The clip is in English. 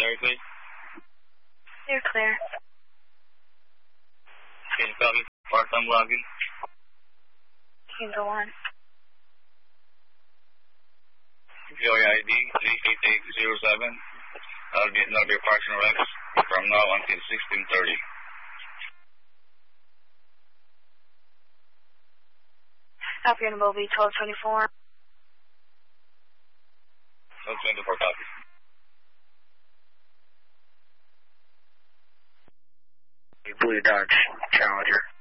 are you clear? You're clear. Can you copy part-time login? You can go on. Employee ID 38807. I'll get no departure records from now until 16:30. Copy on will be 1224. 1224 copy. Blue Dodge Challenger.